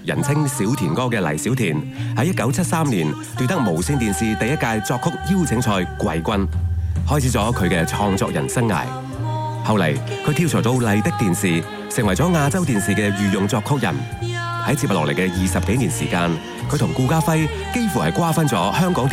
人稱小田哥嘅黎小田，喺1973年奪得無線電視第一屆作曲邀請賽季軍，開始咗佢嘅創作人生涯。後嚟佢跳槽到麗的電視，成為咗亞洲電視嘅御用作曲人。喺接落嚟嘅20幾年時間，佢同顧嘉輝幾乎係瓜分咗香港